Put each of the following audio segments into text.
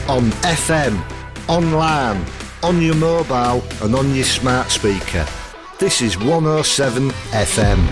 On FM, online, on your mobile and on your smart speaker. This is 107 FM.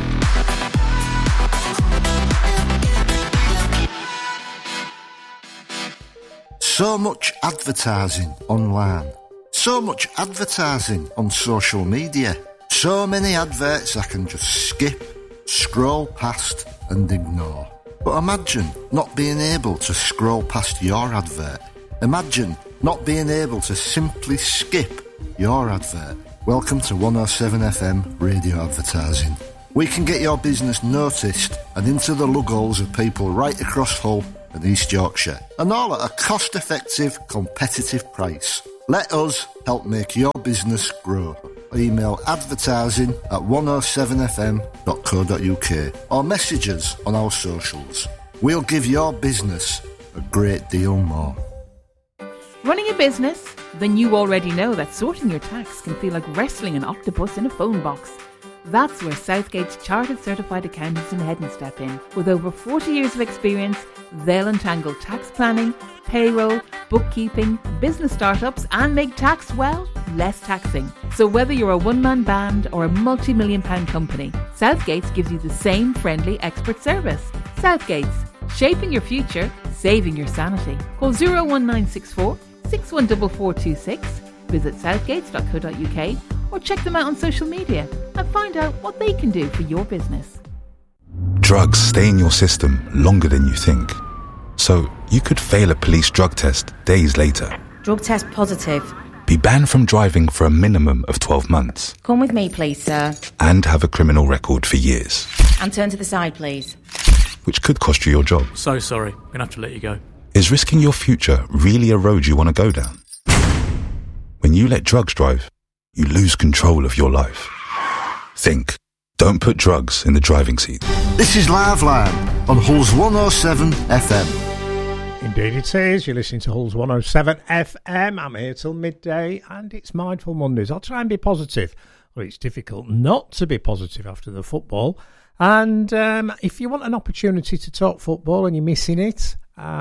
So much advertising online. So much advertising on social media. So many adverts I can just skip, scroll past and ignore. But imagine not being able to scroll past your advert. Imagine not being able to simply skip your advert. Welcome to 107 FM radio advertising. We can get your business noticed and into the lugholes of people right across Hull and East Yorkshire, and all at a cost-effective, competitive price. Let us help make your business grow. Email advertising@107fm.co.uk or message us on our socials. We'll give your business a great deal more. Running a business? Then you already know that sorting your tax can feel like wrestling an octopus in a phone box. That's where Southgate's Chartered Certified Accountants in Headon step in. With over 40 years of experience, they'll untangle tax planning, payroll, bookkeeping, business startups and make tax, well, less taxing. So whether you're a one-man band or a multi-million pound company, Southgate's gives you the same friendly expert service. Southgate's, shaping your future, saving your sanity. Call 01964 614426, visit southgates.co.uk or check them out on social media and find out what they can do for your business. Drugs stay in your system longer than you think. So you could fail a police drug test days later. Drug test positive. Be banned from driving for a minimum of 12 months. Come with me, please, sir. And have a criminal record for years. And turn to the side, please. Which could cost you your job. So sorry, I'm going to have to let you go. Is risking your future really a road you want to go down? When you let drugs drive, you lose control of your life. Think. Don't put drugs in the driving seat. This is Live Line on Hull's 107 FM. Indeed it is. You're listening to Hull's 107 FM. I'm here till midday and it's Mindful Mondays. I'll try and be positive. Well, it's difficult not to be positive after the football. And if you want an opportunity to talk football and you're missing it,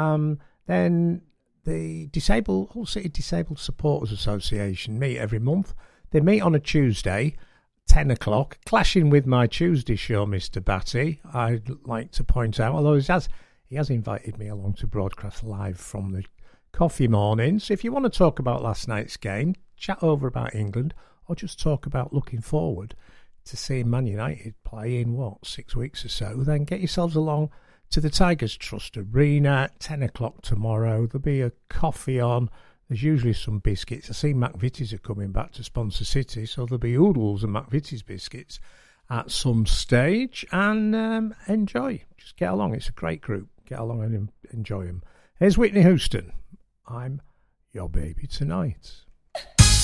then the Hull City Disabled Supporters Association meet every month. They meet on a Tuesday, 10 o'clock, clashing with my Tuesday show, Mr. Batty, I'd like to point out, although he has invited me along to broadcast live from the coffee mornings. If you want to talk about last night's game, chat over about England, or just talk about looking forward to seeing Man United play in, 6 weeks or so, then get yourselves along to the Tigers Trust Arena, 10 o'clock tomorrow. There'll be a coffee on. There's usually some biscuits. I see McVitie's are coming back to sponsor City, so there'll be oodles and McVitie's biscuits at some stage. And enjoy. Just get along. It's a great group. Get along and enjoy them. Here's Whitney Houston. I'm your baby tonight.